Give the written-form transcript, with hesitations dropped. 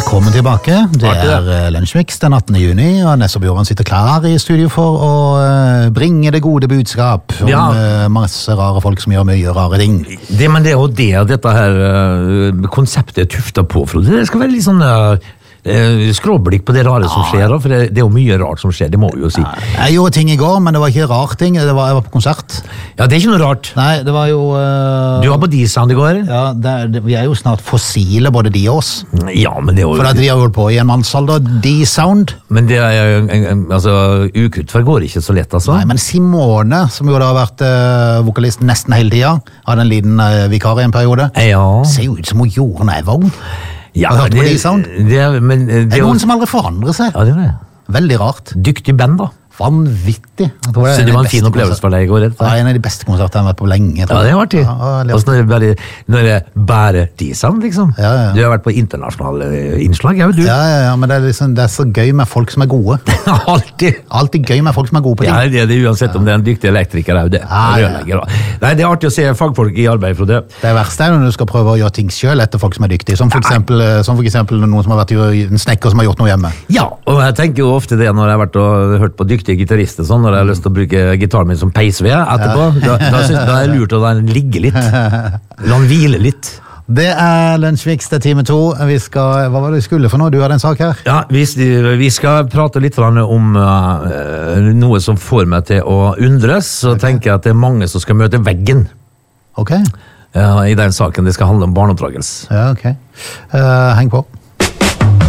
Velkommen tilbake. Det Lunsjmix den 18. juni, og Nesse Bjørn sitter klar i studio for å bringe det gode budskap om masse rare folk som gjør mye rare ting. Men det er jo dette her konseptet er tuftet på, Frode. Det skal være litt sånn skråblikk på det rare som skjer, for det er jo mye rart som skjer, det må vi jo si. Jeg gjorde ting i går, men det var ikke rart ting, jeg var på konsert. Ja, det er ikke noe rart. Nei, det var jo... Du var på D-Sound i går? Ja, vi er jo snart fossile, både de og oss. Ja, men det er jo... For at vi har holdt på i en mannsalder, D-Sound. Men det er altså, ukruttfer går ikke så lett, altså. Nei, men Simone, som jo da har vært vokalist nesten hele tiden, hadde en liten vikar i en periode. Ja. Ser jo ut som hun gjorde når jeg var ung. Ja, det er noen som aldri forandrer seg. Ja, det er det. Veldig rart. Dyktig band, da. Vanvittig. Så det var en fin opplevelse for deg i går? Ja, en av de beste konsertene jeg har vært på lenge. Ja, det har vært det. Når det bare D-Sound, liksom. Ja. Du har vært på internasjonale innslag, ja, du? Ja, men det er så gøy med folk som er gode. Alltid gøy med folk som er gode på ting. Ja, det er uansett om det er en dyktig elektriker eller det. Nei, det er artig å se fagfolk i arbeid, Frode. Det verste er når du skal prøve å gjøre ting selv etter folk som er dyktige, som for eksempel noen som har vært en snekker som har gjort noe hjemme. Ja, og jeg tenker jo ofte det når jeg har vært og hørt på dyktige gitarister, sånn, når jeg har lyst til å bruke gitaren min som peisved etterpå, da er det lurt å la den ligge litt. La den hvile litt. Det Lunsjmix, det time 2. Hva var det vi skulle for noe? Du hadde en sak her. Ja, vi skal prate litt om noe som får meg til å undres, så tenker jeg at det er mange som skal møte veggen. Ok. I den saken det skal handle om barneoppdragelse. Ja, ok. Heng på.